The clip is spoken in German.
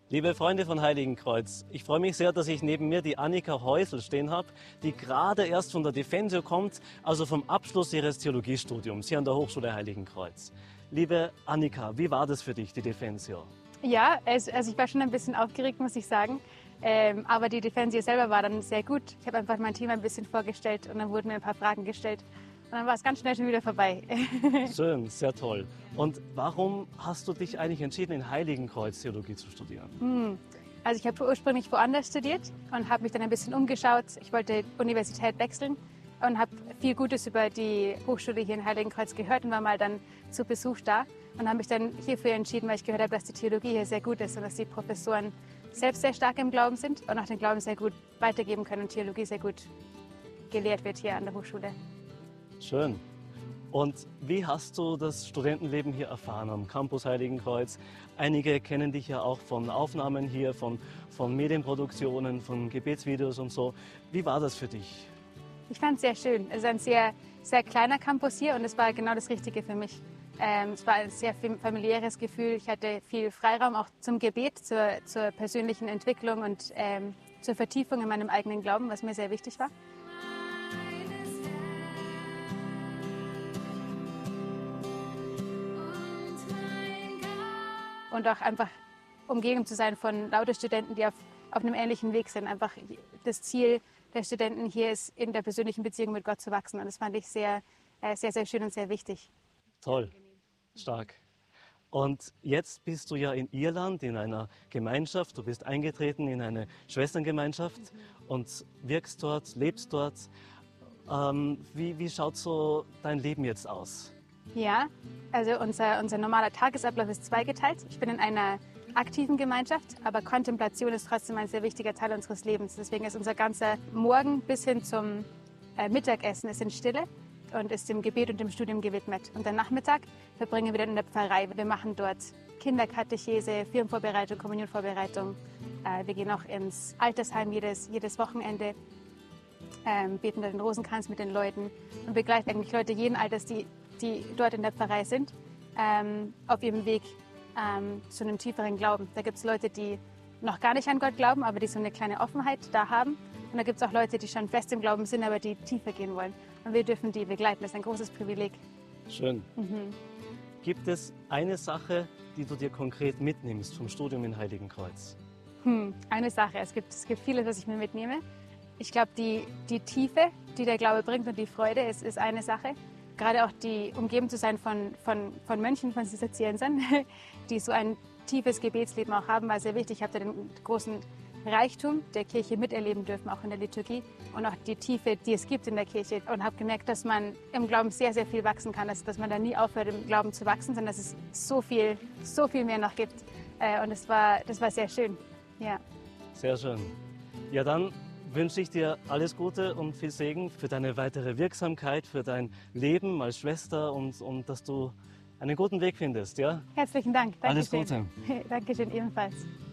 Liebe Freunde von Heiligenkreuz, ich freue mich sehr, dass ich neben mir die Annika Häusl stehen habe, die gerade erst von der Defensio kommt, also vom Abschluss ihres Theologiestudiums hier an der Hochschule Heiligenkreuz. Liebe Annika, wie war das für dich, die Defensio? Ja, also ich war schon ein bisschen aufgeregt, muss ich sagen. Aber die Defensio selber war dann sehr gut. Ich habe einfach mein Team ein bisschen vorgestellt und dann wurden mir ein paar Fragen gestellt. Und dann war es ganz schnell schon wieder vorbei. Schön, sehr toll. Und warum hast du dich eigentlich entschieden, in Heiligenkreuz Theologie zu studieren? Also ich habe ursprünglich woanders studiert und habe mich dann ein bisschen umgeschaut. Ich wollte Universität wechseln und habe viel Gutes über die Hochschule hier in Heiligenkreuz gehört und war mal dann zu Besuch da. Und habe mich dann hierfür entschieden, weil ich gehört habe, dass die Theologie hier sehr gut ist und dass die Professoren selbst sehr stark im Glauben sind und auch den Glauben sehr gut weitergeben können und Theologie sehr gut gelehrt wird hier an der Hochschule. Schön. Und wie hast du das Studentenleben hier erfahren am Campus Heiligenkreuz? Einige kennen dich ja auch von Aufnahmen hier, von Medienproduktionen, von Gebetsvideos und so. Wie war das für dich? Ich fand es sehr schön. Es ist ein sehr, sehr kleiner Campus hier und es war genau das Richtige für mich. Es war ein sehr familiäres Gefühl. Ich hatte viel Freiraum auch zum Gebet, zur persönlichen Entwicklung und zur Vertiefung in meinem eigenen Glauben, was mir sehr wichtig war. Und auch einfach umgeben zu sein von lauter Studenten, die auf einem ähnlichen Weg sind. Einfach das Ziel der Studenten hier ist, in der persönlichen Beziehung mit Gott zu wachsen. Und das fand ich sehr, sehr, sehr schön und sehr wichtig. Toll, stark. Und jetzt bist du ja in Irland, in einer Gemeinschaft. Du bist eingetreten in eine Schwesterngemeinschaft und wirkst dort, lebst dort. Wie schaut so dein Leben jetzt aus? Ja, also unser normaler Tagesablauf ist zweigeteilt. Ich bin in einer aktiven Gemeinschaft, aber Kontemplation ist trotzdem ein sehr wichtiger Teil unseres Lebens. Deswegen ist unser ganzer Morgen bis hin zum Mittagessen ist in Stille und ist dem Gebet und dem Studium gewidmet. Und den Nachmittag verbringen wir dann in der Pfarrei. Wir machen dort Kinderkatechese, Firmenvorbereitung, Kommunionvorbereitung. Wir gehen auch ins Altersheim jedes Wochenende, beten da den Rosenkranz mit den Leuten und begleiten eigentlich Leute jeden Alters, die dort in der Pfarrei sind, auf ihrem Weg zu einem tieferen Glauben. Da gibt es Leute, die noch gar nicht an Gott glauben, aber die so eine kleine Offenheit da haben. Und da gibt es auch Leute, die schon fest im Glauben sind, aber die tiefer gehen wollen. Und wir dürfen die begleiten. Das ist ein großes Privileg. Schön. Gibt es eine Sache, die du dir konkret mitnimmst vom Studium in Heiligenkreuz? Eine Sache. Es gibt vieles, was ich mir mitnehme. Ich glaube, die Tiefe, die der Glaube bringt und die Freude, ist eine Sache. Gerade auch die umgeben zu sein von Mönchen, von Zisterziensern, die so ein tiefes Gebetsleben auch haben, war sehr wichtig. Ich habe da den großen Reichtum der Kirche miterleben dürfen, auch in der Liturgie und auch die Tiefe, die es gibt in der Kirche. Und habe gemerkt, dass man im Glauben sehr, sehr viel wachsen kann, dass man da nie aufhört, im Glauben zu wachsen, sondern dass es so viel mehr noch gibt. Und das war sehr schön. Ja. Sehr schön. Ja, dann wünsche ich dir alles Gute und viel Segen für deine weitere Wirksamkeit, für dein Leben als Schwester und dass du einen guten Weg findest. Ja? Herzlichen Dank. Dankeschön. Alles Gute. Dankeschön ebenfalls.